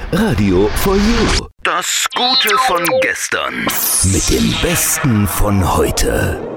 Radio for You. Das Gute von gestern. Mit dem Besten von heute.